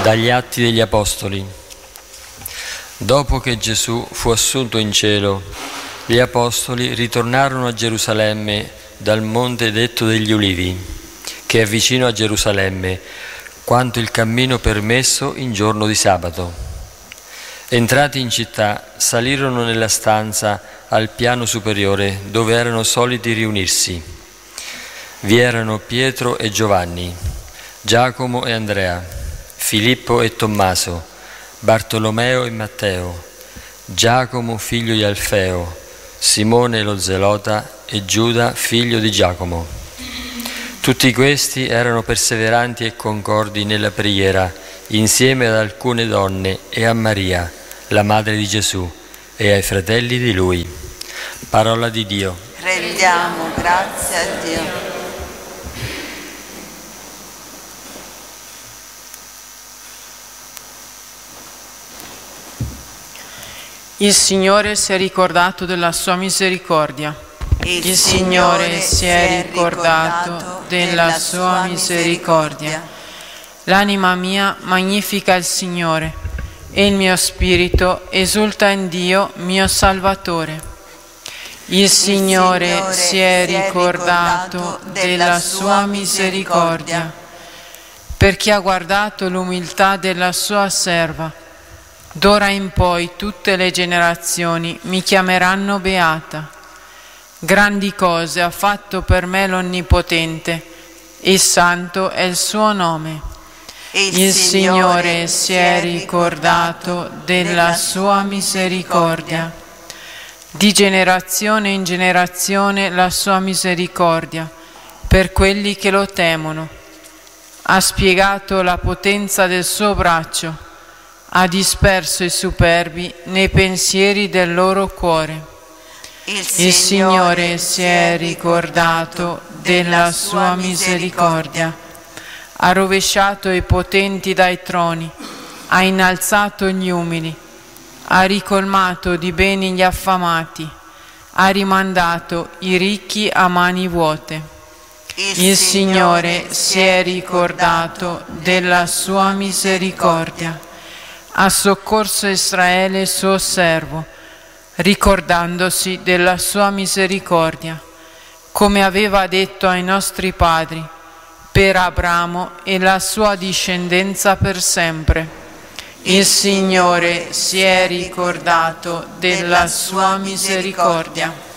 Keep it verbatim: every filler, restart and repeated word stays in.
Dagli Atti degli Apostoli. Dopo che Gesù fu assunto in cielo, gli Apostoli ritornarono a Gerusalemme dal monte detto degli Ulivi, che è vicino a Gerusalemme, quanto il cammino permesso in giorno di sabato. Entrati in città, salirono nella stanza al piano superiore, dove erano soliti riunirsi. Vi erano Pietro e Giovanni, Giacomo e Andrea, Filippo e Tommaso, Bartolomeo e Matteo, Giacomo figlio di Alfeo, Simone lo Zelota e Giuda figlio di Giacomo. Tutti questi erano perseveranti e concordi nella preghiera, insieme ad alcune donne e a Maria, la madre di Gesù, e ai fratelli di lui. Parola di Dio. Rendiamo grazie a Dio. Il Signore si è ricordato della sua misericordia. Il, Il Signore si è ricordato della sua misericordia. L'anima mia magnifica il Signore e il mio spirito esulta in Dio mio Salvatore. Il Signore si è ricordato della sua misericordia, perché ha guardato l'umiltà della sua serva. D'ora in poi tutte le generazioni mi chiameranno beata. Grandi cose ha fatto per me l'Onnipotente, e santo è il suo nome. Il, il Signore si è ricordato della sua misericordia. Di generazione in generazione la sua misericordia per quelli che lo temono. Ha spiegato la potenza del suo braccio. Ha disperso i superbi nei pensieri del loro cuore. Il Signore, Il Signore si è ricordato della sua misericordia. Ha rovesciato i potenti dai troni, ha innalzato gli umili, ha ricolmato di beni gli affamati, ha rimandato i ricchi a mani vuote. Il, Il Signore si è ricordato della sua misericordia. Ha soccorso Israele suo servo, ricordandosi della sua misericordia, come aveva detto ai nostri padri, per Abramo e la sua discendenza per sempre. Il Signore si è ricordato della sua misericordia.